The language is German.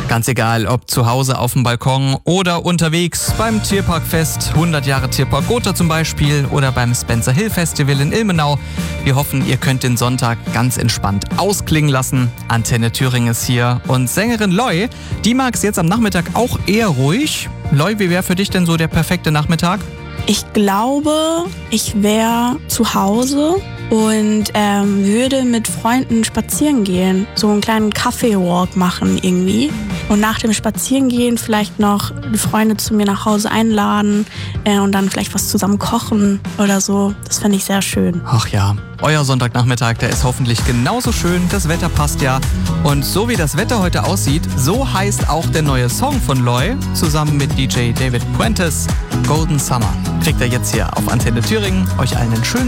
Ganz egal, ob zu Hause auf dem Balkon oder unterwegs beim Tierparkfest, 100 Jahre Tierpark Gotha zum Beispiel oder beim Spencer Hill Festival in Ilmenau. Wir hoffen, ihr könnt den Sonntag ganz entspannt ausklingen lassen. Antenne Thüringen ist hier und Sängerin Loi, die mag es jetzt am Nachmittag auch eher ruhig. Loi, wie wäre für dich denn so der perfekte Nachmittag? Ich glaube, ich wäre zu Hause und würde mit Freunden spazieren gehen. So einen kleinen Kaffee-Walk machen irgendwie. Und nach dem Spazierengehen vielleicht noch die Freunde zu mir nach Hause einladen und dann vielleicht was zusammen kochen oder so. Das fände ich sehr schön. Ach ja, euer Sonntagnachmittag, der ist hoffentlich genauso schön. Das Wetter passt ja. Und so wie das Wetter heute aussieht, so heißt auch der neue Song von Loi zusammen mit DJ David Puentes, Golden Summer. Kriegt ihr jetzt hier auf Antenne Thüringen. Euch allen einen schönen